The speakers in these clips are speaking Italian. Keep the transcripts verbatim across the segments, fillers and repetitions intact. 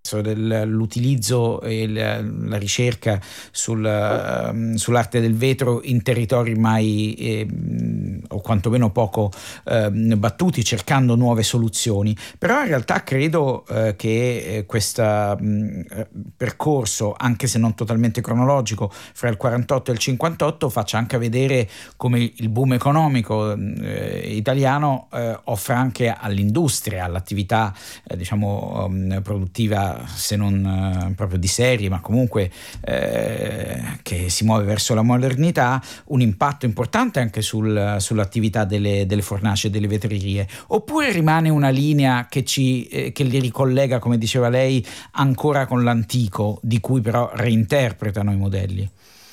sforzo dell'utilizzo e la, la ricerca sul, uh, sull'arte del vetro in territori mai eh, o quantomeno poco eh, battuti, cercando nuove soluzioni. Però in realtà credo eh, che questo percorso, anche se non totalmente cronologico, fra il quarantotto e il cinquantotto faccia anche vedere come il boom economico eh, italiano eh, offre anche all'industria, all'attività eh, diciamo um, produttiva, se non uh, proprio di serie, ma comunque eh, che si muove verso la modernità, un impatto importante anche sul, sull'attività delle, delle fornaci e delle vetrerie. Oppure rimane una linea che ci eh, che li ricollega, come diceva lei, ancora con l'antico, di cui però reinterpretano i modelli?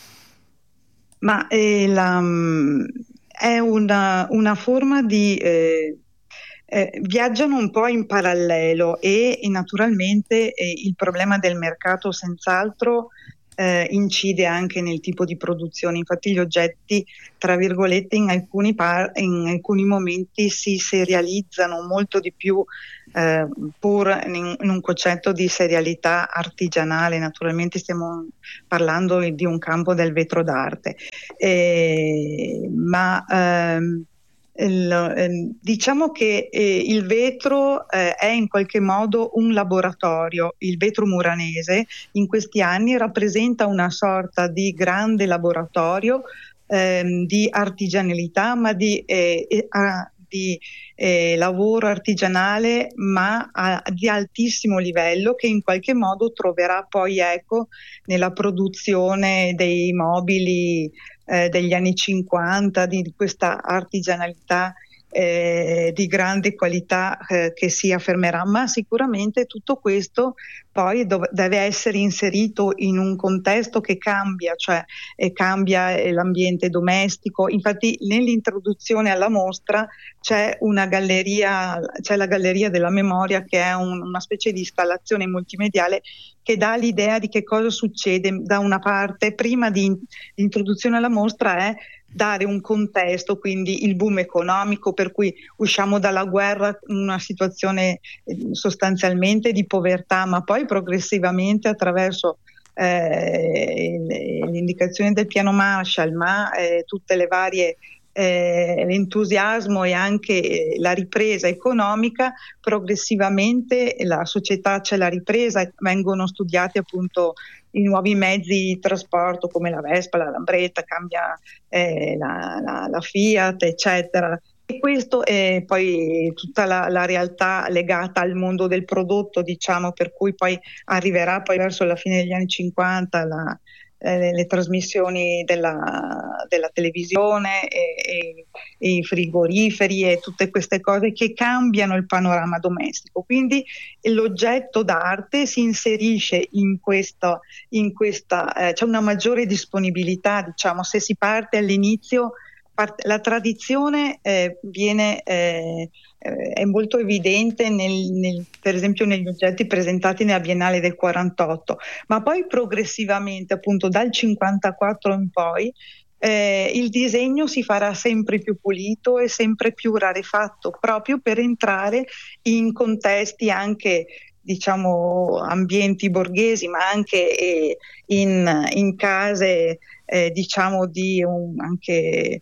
Ma eh, la, è una, una forma di eh, eh, viaggiano un po' in parallelo e, e naturalmente eh, il problema del mercato senz'altro eh, incide anche nel tipo di produzione. Infatti gli oggetti, tra virgolette, in alcuni, par- in alcuni momenti si serializzano molto di più eh, pur in, in un concetto di serialità artigianale. Naturalmente stiamo parlando di un campo del vetro d'arte, eh, ma ehm, il, eh, diciamo che eh, il vetro eh, è in qualche modo un laboratorio. Il vetro muranese in questi anni rappresenta una sorta di grande laboratorio ehm, di artigianalità, ma di, eh, eh, a, di eh, lavoro artigianale, ma a, di altissimo livello, che in qualche modo troverà poi eco nella produzione dei mobili eh, degli anni cinquanta, di, di questa artigianalità eh, di grande qualità eh, che si affermerà. Ma sicuramente tutto questo poi dov- deve essere inserito in un contesto che cambia, cioè eh, cambia eh, l'ambiente domestico. Infatti nell'introduzione alla mostra c'è una galleria, c'è la Galleria della Memoria, che è un, una specie di installazione multimediale che dà l'idea di che cosa succede. Da una parte, prima di l'introduzione alla mostra, è dare un contesto, quindi il boom economico, per cui usciamo dalla guerra in una situazione eh, sostanzialmente di povertà, ma poi progressivamente attraverso eh, l'indicazione del piano Marshall, ma eh, tutte le varie eh, l'entusiasmo e anche la ripresa economica, progressivamente la società c'è la ripresa, vengono studiati appunto i nuovi mezzi di trasporto come la Vespa, la Lambretta, cambia eh, la, la, la Fiat, eccetera. E questo è poi tutta la, la realtà legata al mondo del prodotto, diciamo, per cui poi arriverà poi verso la fine degli anni cinquanta la, eh, le trasmissioni della, della televisione e, e, e i frigoriferi e tutte queste cose che cambiano il panorama domestico. Quindi l'oggetto d'arte si inserisce in questo, in questa, eh, c'è una maggiore disponibilità, diciamo, se si parte all'inizio. La tradizione eh, viene, eh, eh, è molto evidente nel, nel, per esempio negli oggetti presentati nella Biennale del quarantotto, ma poi progressivamente, appunto dal cinquantaquattro in poi, eh, il disegno si farà sempre più pulito e sempre più rarefatto, proprio per entrare in contesti anche, diciamo, ambienti borghesi, ma anche eh, in, in case eh, diciamo di un, anche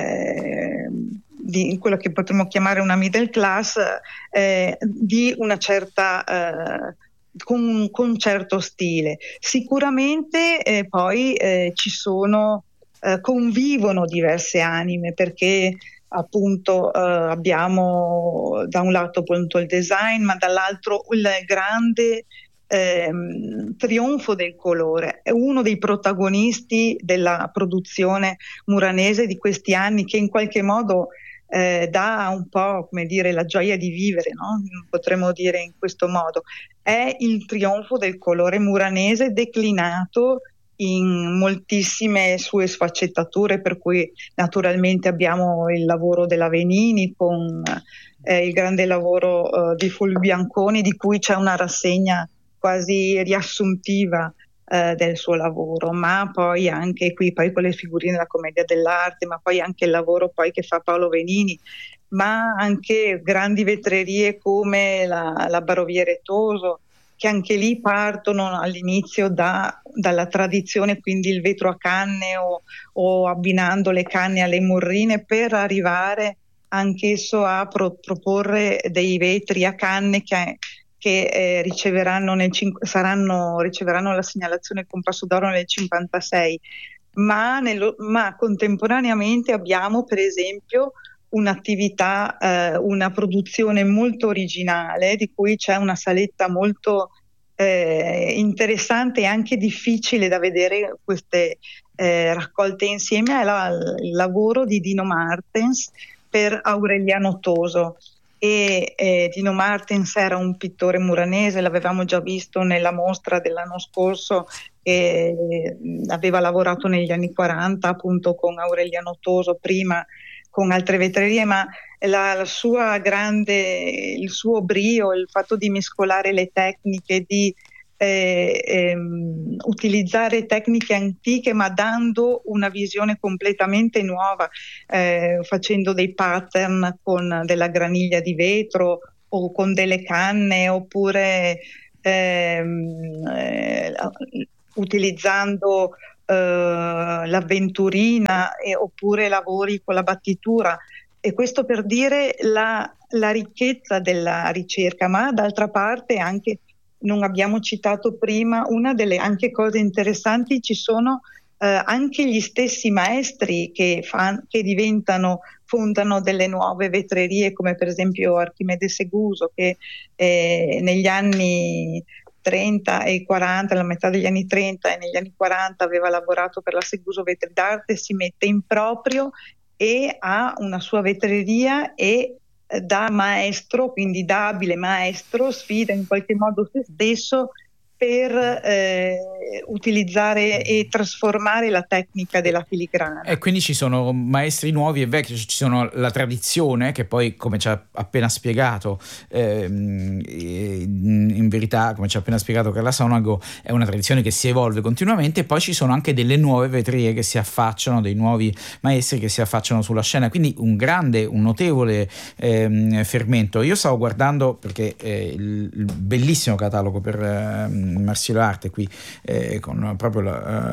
eh, di quello che potremmo chiamare una middle class, eh, di una certa eh, con, con un certo stile. Sicuramente eh, poi eh, ci sono eh, convivono diverse anime, perché appunto eh, abbiamo da un lato appunto il design, ma dall'altro il grande ehm, trionfo del colore. È uno dei protagonisti della produzione muranese di questi anni, che in qualche modo eh, dà un po', come dire, la gioia di vivere, no? Potremmo dire in questo modo. È il trionfo del colore muranese declinato in moltissime sue sfaccettature, per cui naturalmente abbiamo il lavoro della Venini con eh, il grande lavoro eh, di Fulvio Bianconi, di cui c'è una rassegna quasi riassuntiva eh, del suo lavoro, ma poi anche qui poi con le figurine della commedia dell'arte, ma poi anche il lavoro poi che fa Paolo Venini, ma anche grandi vetrerie come la, la Baroviere Toso, che anche lì partono all'inizio da, dalla tradizione, quindi il vetro a canne o, o abbinando le canne alle morrine, per arrivare anch'esso a pro- proporre dei vetri a canne che, che eh, riceveranno, nel cinque, saranno, riceveranno la segnalazione Compasso d'Oro nel cinquantasei. Ma, nello, ma contemporaneamente abbiamo per esempio un'attività, eh, una produzione molto originale, di cui c'è una saletta molto eh, interessante e anche difficile da vedere queste eh, raccolte insieme, è la, il lavoro di Dino Martens per Aureliano Toso. E eh, Dino Martens era un pittore muranese, l'avevamo già visto nella mostra dell'anno scorso, e aveva lavorato negli anni quaranta appunto con Aureliano Toso, prima con altre vetrerie, ma la, la sua grande, il suo brio, il fatto di mescolare le tecniche, di eh, ehm, utilizzare tecniche antiche ma dando una visione completamente nuova, eh, facendo dei pattern con della graniglia di vetro o con delle canne, oppure ehm, eh, utilizzando eh, l'avventurina, e, oppure lavori con la battitura. E questo per dire la, la ricchezza della ricerca, ma d'altra parte anche, non abbiamo citato prima, una delle anche cose interessanti, ci sono eh, anche gli stessi maestri che, fan, che diventano, fondano delle nuove vetrerie, come per esempio Archimede Seguso, che eh, negli anni trenta e quaranta, alla metà degli anni trenta e negli anni quaranta aveva lavorato per la Seguso Vetri d'Arte, si mette in proprio e ha una sua vetreria e eh, da maestro, quindi da abile maestro, sfida in qualche modo se stesso per eh, utilizzare e trasformare la tecnica della filigrana. E quindi ci sono maestri nuovi e vecchi, ci sono la tradizione che poi, come ci ha appena spiegato, ehm, in verità, come ci ha appena spiegato Carla Sonago, è una tradizione che si evolve continuamente, e poi ci sono anche delle nuove vetrie che si affacciano, dei nuovi maestri che si affacciano sulla scena, quindi un grande, un notevole ehm, fermento. Io stavo guardando, perché eh, il, il bellissimo catalogo per eh, Marsilio Arte qui, eh, con proprio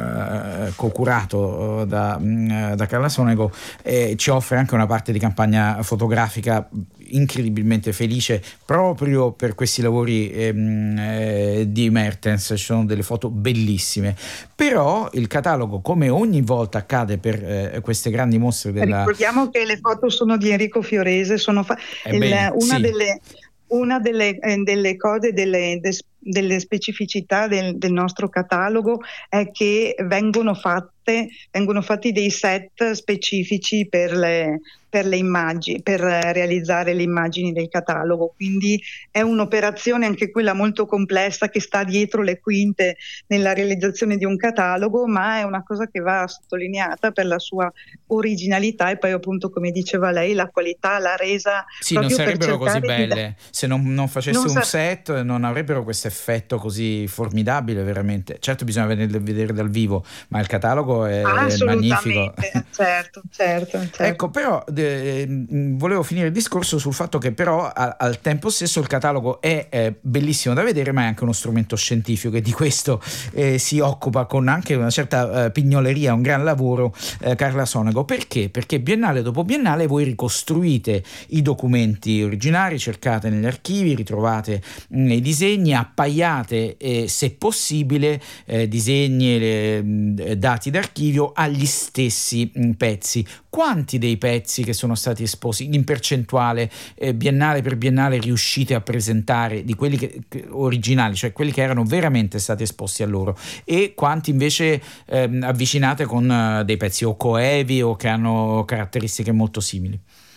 la, eh, co-curato da da Carla Sonego, eh, ci offre anche una parte di campagna fotografica incredibilmente felice proprio per questi lavori ehm, eh, di Mertens. Ci sono delle foto bellissime, però il catalogo, come ogni volta accade per eh, queste grandi mostre della... Ricordiamo che le foto sono di Enrico Fiorese, sono fa... eh il, bene, una sì. delle Una delle, eh, delle cose, delle, de, delle specificità del, del nostro catalogo è che vengono fatte, vengono fatti dei set specifici per le, per le immagini, per realizzare le immagini del catalogo. Quindi è un'operazione anche quella molto complessa che sta dietro le quinte nella realizzazione di un catalogo, ma è una cosa che va sottolineata per la sua originalità e poi appunto, come diceva lei, la qualità, la resa, sì, non proprio per sarebbero così cercare di belle se non, non facesse non un sa- set, non avrebbero questo effetto così formidabile, veramente. Certo, bisogna vedere, vedere dal vivo, ma il catalogo è magnifico. Assolutamente, certo, certo, certo. Ecco, però eh, volevo finire il discorso sul fatto che però a, al tempo stesso il catalogo è eh, bellissimo da vedere, ma è anche uno strumento scientifico, e di questo eh, si occupa con anche una certa eh, pignoleria, un gran lavoro, eh, Carla Sonego. Perché? Perché biennale dopo biennale voi ricostruite i documenti originari, cercate negli archivi, ritrovate mh, i disegni, appaiate eh, se possibile eh, disegni e eh, dati d'archivio agli stessi mh, pezzi. Quanti dei pezzi che sono stati esposti in percentuale eh, biennale per biennale riuscite a presentare di quelli che, che, originali, cioè quelli che erano veramente stati esposti a loro, e quanti invece ehm, avvicinate con uh, dei pezzi o coevi o che hanno caratteristiche molto simili?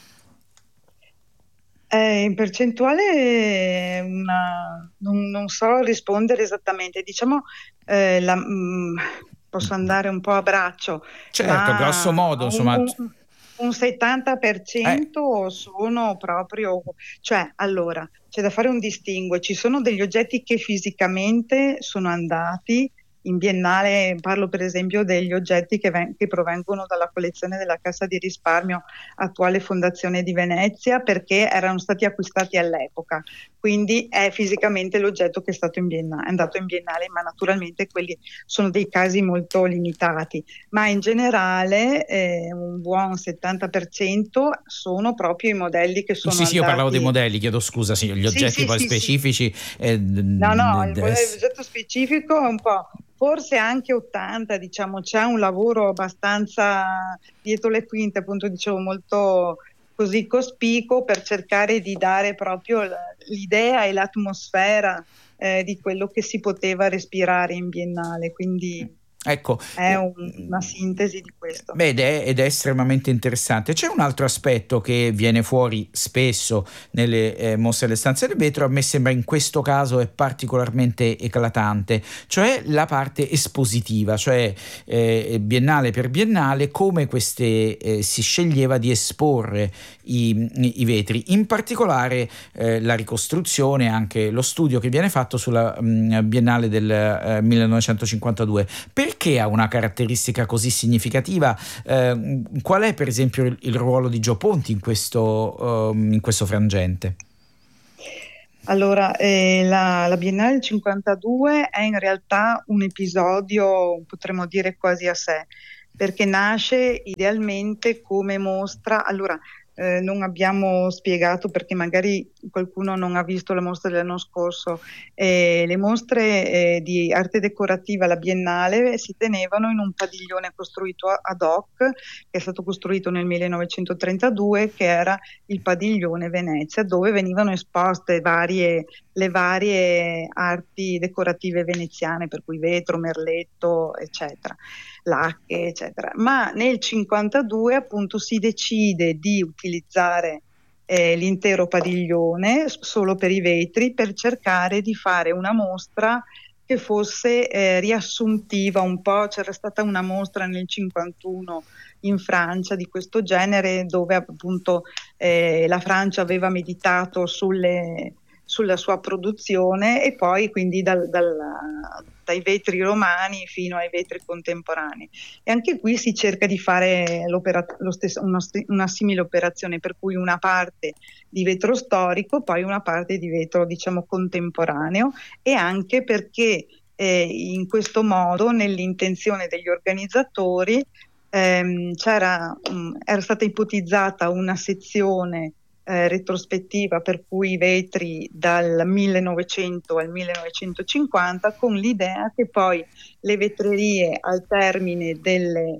Eh, in percentuale una, non, non so rispondere esattamente, diciamo eh, la, mh, posso andare un po' a braccio, Certo, grosso ma modo, un, insomma. un, un settanta per Eh, cento sono proprio, cioè allora c'è da fare un distinguo, ci sono degli oggetti che fisicamente sono andati in biennale, parlo per esempio degli oggetti che, ven- che provengono dalla collezione della Cassa di Risparmio, attuale Fondazione di Venezia, perché erano stati acquistati all'epoca. Quindi è fisicamente l'oggetto che è stato in biennale, è andato in biennale, ma naturalmente quelli sono dei casi molto limitati. Ma in generale eh, un buon settanta per cento sono proprio i modelli che sono Sì, sì, io parlavo dei andati. modelli, chiedo scusa, sì, gli Sì, oggetti sì, poi sì, sì. specifici. eh, No, no, d- il d- modello oggetto specifico è un po', forse anche ottanta, diciamo, c'è un lavoro abbastanza dietro le quinte, appunto dicevo, molto così cospicuo per cercare di dare proprio l- l'idea e l'atmosfera eh, di quello che si poteva respirare in biennale, quindi Ecco, è eh, un- una sintesi di questo. beh, ed è, ed è estremamente interessante. C'è un altro aspetto che viene fuori spesso nelle eh, mostre delle stanze del vetro, a me sembra in questo caso è particolarmente eclatante, cioè la parte espositiva, cioè eh, biennale per biennale, come queste eh, si sceglieva di esporre i, i vetri, in particolare eh, la ricostruzione, anche lo studio che viene fatto sulla mh, biennale del eh, millenovecentocinquantadue. Perché ha una caratteristica così significativa? Eh, qual è per esempio il, il ruolo di Gio Ponti in questo, um, in questo frangente? Allora, eh, la, la Biennale del cinquantadue è in realtà un episodio, potremmo dire quasi a sé, perché nasce idealmente come mostra. Allora, eh, non abbiamo spiegato perché magari qualcuno non ha visto la mostra dell'anno scorso. Eh, le mostre eh, di arte decorativa, la Biennale, si tenevano in un padiglione costruito ad hoc, che è stato costruito nel millenovecentotrentadue, che era il padiglione Venezia, dove venivano esposte varie, le varie arti decorative veneziane, per cui vetro, merletto, eccetera, lacche, eccetera. Ma nel cinquantadue appunto si decide di utilizzare eh, l'intero padiglione solo per i vetri, per cercare di fare una mostra che fosse eh, riassuntiva un po'. C'era stata una mostra nel cinquantuno in Francia di questo genere, dove appunto eh, la Francia aveva meditato sulle, sulla sua produzione, e poi quindi dal, dal, dai vetri romani fino ai vetri contemporanei. E anche qui si cerca di fare lo stesso, una, una simile operazione, per cui una parte di vetro storico, poi una parte di vetro, diciamo, contemporaneo, e anche perché eh, in questo modo, nell'intenzione degli organizzatori, ehm, c'era, mh, era stata ipotizzata una sezione eh, retrospettiva, per cui i vetri dal millenovecento al millenovecentocinquanta, con l'idea che poi le vetrerie al termine delle,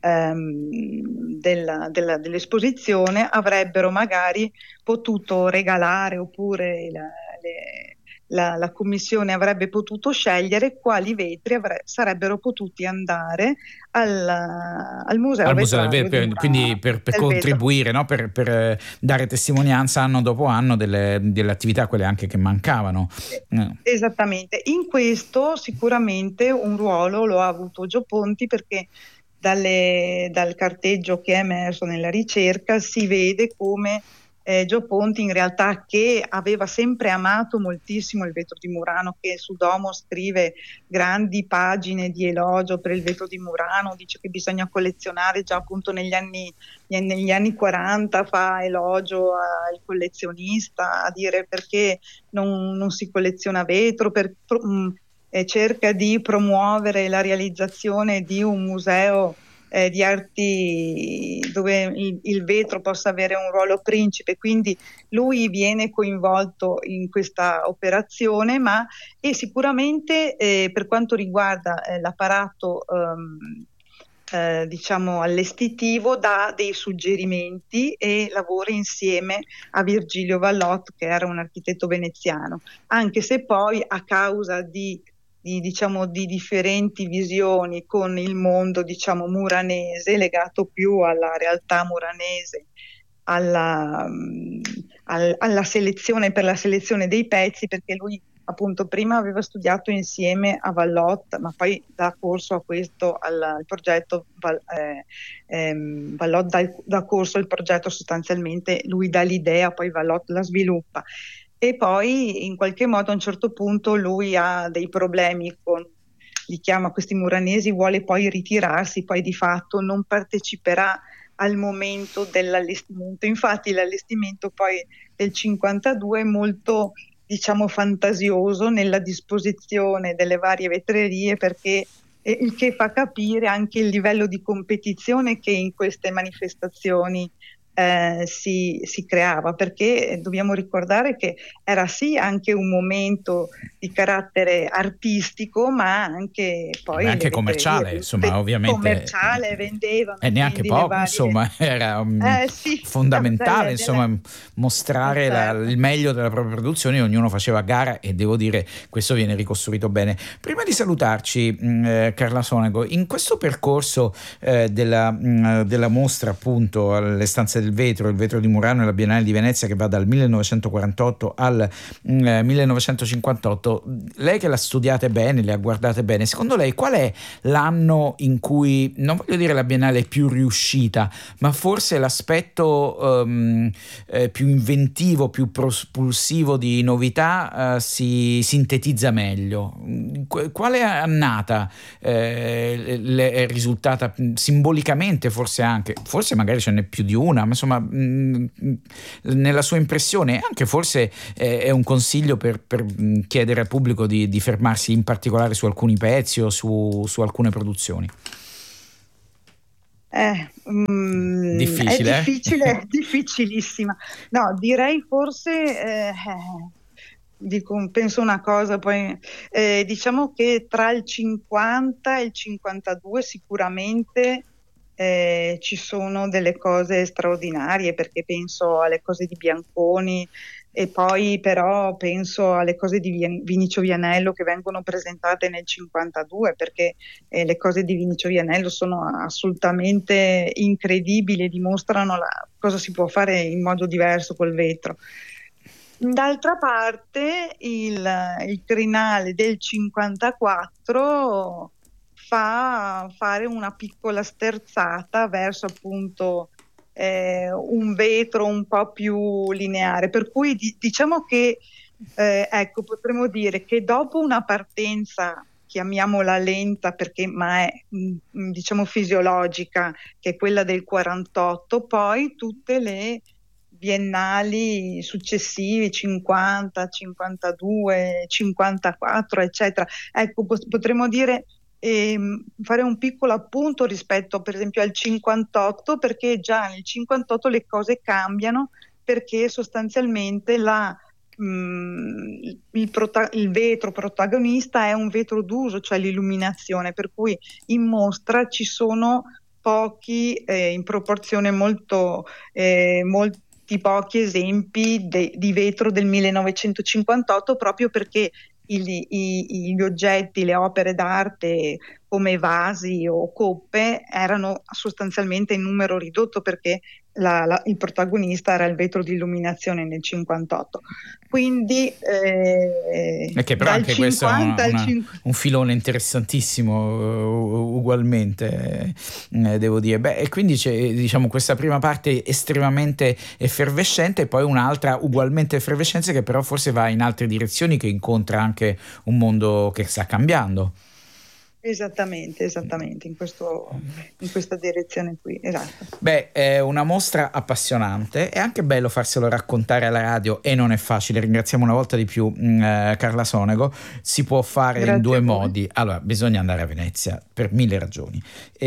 ehm, della, della, dell'esposizione avrebbero magari potuto regalare, oppure la, le, la, la commissione avrebbe potuto scegliere quali vetri avre- sarebbero potuti andare al, al Museo Al Museo del Vetrario di Vetro, quindi Murano, per, per del vetro. contribuire, no? per, per eh, dare testimonianza anno dopo anno delle, delle attività, quelle anche che mancavano. Eh. Esattamente, in questo sicuramente un ruolo lo ha avuto Gio Ponti, perché dalle- dal carteggio che è emerso nella ricerca si vede come eh, Gio Ponti, in realtà, che aveva sempre amato moltissimo il vetro di Murano, che su Domo scrive grandi pagine di elogio per il vetro di Murano, dice che bisogna collezionare già appunto negli anni, negli anni quaranta, fa elogio al collezionista, a dire perché non, non si colleziona vetro, per, mh, eh, cerca di promuovere la realizzazione di un museo eh, di arti dove il, il vetro possa avere un ruolo principe. Quindi lui viene coinvolto in questa operazione, ma e sicuramente eh, per quanto riguarda eh, l'apparato ehm, eh, diciamo allestitivo, dà dei suggerimenti e lavora insieme a Virgilio Vallot, che era un architetto veneziano, anche se poi, a causa di di, diciamo, di differenti visioni con il mondo, diciamo, muranese, legato più alla realtà muranese, alla, mh, al- alla selezione, per la selezione dei pezzi, perché lui appunto prima aveva studiato insieme a Vallot, ma poi dà corso a questo, al, al progetto. Val, eh, ehm, Vallot dà, dà corso al progetto, sostanzialmente lui dà l'idea, poi Vallot la sviluppa. E poi in qualche modo a un certo punto lui ha dei problemi con li chiama questi muranesi, vuole poi ritirarsi, poi di fatto non parteciperà al momento dell'allestimento. Infatti l'allestimento poi del cinquantadue è molto, diciamo, fantasioso nella disposizione delle varie vetrerie, perché eh, il che fa capire anche il livello di competizione che in queste manifestazioni eh, si, si creava, perché dobbiamo ricordare che era sì anche un momento di carattere artistico, ma anche ma poi le anche vetrerie commerciale, insomma, ovviamente, commerciale vendevano, e neanche quindi le poco, varie. insomma, era um, Eh sì, fondamentale, delle, insomma, delle... eh, mostrare la- certo. il meglio della propria produzione, ognuno faceva gara e devo dire questo viene ricostruito bene. Prima di salutarci, mh, eh, Carla Sonego, in questo percorso eh, della, mh, della mostra appunto alle Stanze del Vetro, il vetro di Murano e la Biennale di Venezia che va dal millenovecentoquarantotto al mh, millenovecentocinquantotto, lei che l'ha studiate bene, le ha guardate bene, secondo lei qual è l'anno in cui, non voglio dire la Biennale è più riuscita, ma forse l'aspetto um, eh, più inventivo, più propulsivo di novità uh, si sintetizza meglio? Quale annata eh, le è risultata simbolicamente, forse anche, forse magari ce n'è più di una, ma insomma mh, nella sua impressione, anche forse eh, è un consiglio per, per chiedere al pubblico di, di fermarsi in particolare su alcuni pezzi o su, su alcune produzioni? Eh, mm, è Difficile, difficile, eh? difficilissima. No, direi forse, eh, eh, dico, penso una cosa, poi eh, diciamo che tra il cinquanta e il cinquantadue sicuramente eh, ci sono delle cose straordinarie, perché penso alle cose di Bianconi e poi però penso alle cose di Vien- Vinicio Vianello che vengono presentate nel cinquantadue, perché eh, le cose di Vinicio Vianello sono assolutamente incredibili, dimostrano la- cosa si può fare in modo diverso col vetro. D'altra parte, il, il crinale del cinquantaquattro fa fare una piccola sterzata verso appunto eh, un vetro un po' più lineare, per cui di- diciamo che eh, ecco, potremmo dire che dopo una partenza, chiamiamola lenta perché ma è mh, diciamo fisiologica, che è quella del quarantotto, poi tutte le biennali successivi, cinquanta, cinquantadue, cinquantaquattro, eccetera. Ecco, pot- potremmo dire, ehm, fare un piccolo appunto rispetto, per esempio, al cinquantotto, perché già nel cinquantotto le cose cambiano, perché sostanzialmente la, mh, il, prota- il vetro protagonista è un vetro d'uso, cioè l'illuminazione, per cui in mostra ci sono pochi, eh, in proporzione molto, eh, molti pochi esempi de- di vetro del millenovecentocinquantotto, proprio perché il- i- gli oggetti, le opere d'arte come vasi o coppe erano sostanzialmente in numero ridotto, perché la- la- il protagonista era il vetro di illuminazione nel cinquantotto. Quindi eh, E che però dal anche questo è una- cinquanta al una- cinquanta. un filone interessantissimo, uh, ugualmente, eh, devo dire. Beh, e quindi c'è, diciamo, questa prima parte estremamente effervescente e poi un'altra ugualmente effervescente che però forse va in altre direzioni, che incontra anche un mondo che sta cambiando. Esattamente, esattamente, in questo, in questa direzione qui, esatto. Beh, è una mostra appassionante, è anche bello farselo raccontare alla radio e non è facile. Ringraziamo una volta di più mh, eh, Carla Sonego. Si può fare in Grazie due a voi. modi. Allora, bisogna andare a Venezia per mille ragioni.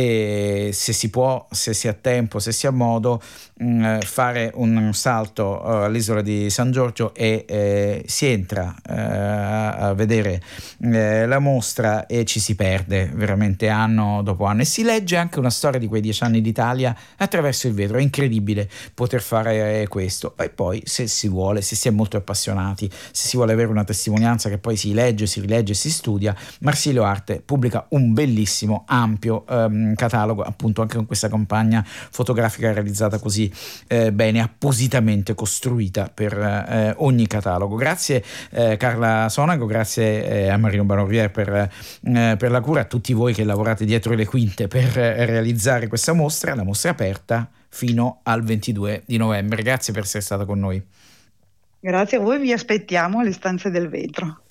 E se si può, se si ha tempo, se si ha modo, mh, fare un salto uh, all'isola di San Giorgio e eh, si entra uh, a vedere eh, la mostra e ci si perde veramente anno dopo anno e si legge anche una storia di quei dieci anni d'Italia attraverso il vetro. È incredibile poter fare questo. E poi, se si vuole, se si è molto appassionati, se si vuole avere una testimonianza che poi si legge, si rilegge, si studia, Marsilio Arte pubblica un bellissimo, ampio ehm, catalogo, appunto anche con questa campagna fotografica realizzata così eh, bene, appositamente costruita per eh, ogni catalogo. Grazie eh, Carla Sonego, grazie eh, a Marino Baronrier per, eh, per la cura, a tutti voi che lavorate dietro le quinte per eh, realizzare questa mostra. La mostra è aperta fino al ventidue di novembre. Grazie per essere stata con noi. Grazie a voi, vi aspettiamo alle stanze del vetro.